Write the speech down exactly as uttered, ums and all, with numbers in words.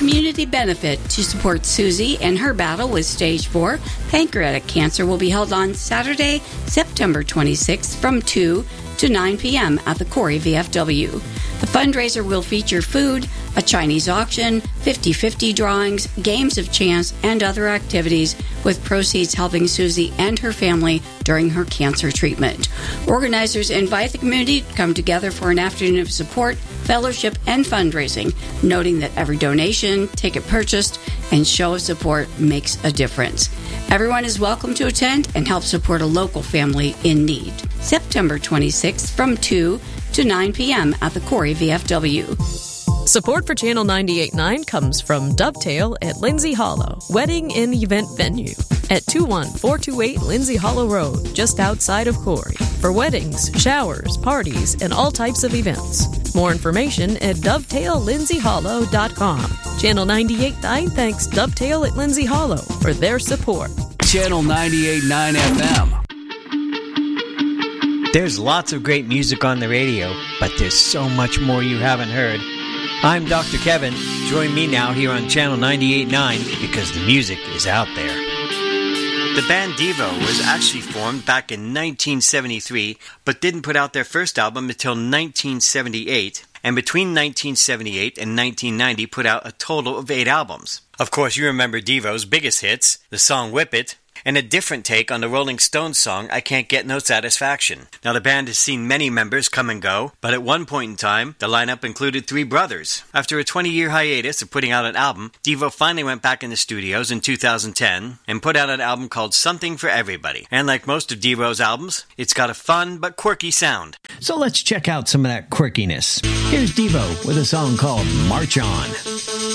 community benefit to support Susie and her battle with stage four pancreatic cancer will be held on Saturday, September twenty-sixth from two to nine p.m. at the Corey V F W. The fundraiser will feature food, a Chinese auction, fifty-fifty drawings, games of chance, and other activities, with proceeds helping Susie and her family during her cancer treatment. Organizers invite the community to come together for an afternoon of support, fellowship, and fundraising, noting that every donation, ticket purchased, and show of support makes a difference. Everyone is welcome to attend and help support a local family in need. September twenty-sixth from two to nine p.m. at the Corey V F W. Support for Channel ninety-eight point nine comes from Dovetail at Lindsay Hollow, wedding and event venue at two one four two eight Lindsay Hollow Road, just outside of Corey, for weddings, showers, parties, and all types of events. More information at dovetail lindsay hollow dot com. Channel ninety-eight point nine thanks Dovetail at Lindsay Hollow for their support. Channel ninety-eight point nine F M. There's lots of great music on the radio, but there's so much more you haven't heard. I'm Doctor Kevin. Join me now here on Channel ninety-eight point nine because the music is out there. The band Devo was actually formed back in nineteen seventy-three, but didn't put out their first album until nineteen seventy-eight, and between nineteen seventy-eight and nineteen ninety put out a total of eight albums. Of course, you remember Devo's biggest hits, the song Whip It, and a different take on the Rolling Stones song, I Can't Get No Satisfaction. Now, the band has seen many members come and go, but at one point in time, the lineup included three brothers. After a twenty-year hiatus of putting out an album, Devo finally went back in the studios in two thousand ten and put out an album called Something for Everybody. And like most of Devo's albums, it's got a fun but quirky sound. So let's check out some of that quirkiness. Here's Devo with a song called March On.